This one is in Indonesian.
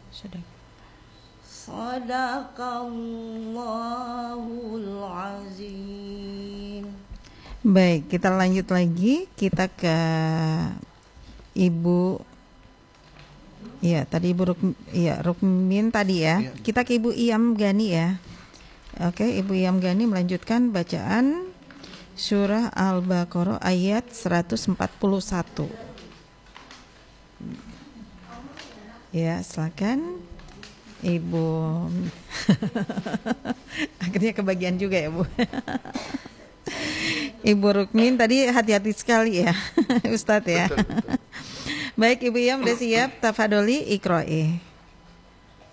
Sudah. Sadaqallahul azim. Baik, kita lanjut lagi. Kita ke Ibu. Iya, tadi Ibu Rukmin tadi ya. Kita ke Ibu Iyam Gani ya. Oke, Ibu Iyam Gani melanjutkan bacaan surah Al-Baqarah ayat 141. Ya, silakan Ibu. Akhirnya kebagian juga ya, Bu. Ibu Rukmin tadi hati-hati sekali ya, Ustadz ya. Betul. Baik, Ibu Iyam udah siap, tafadholi iqra'i.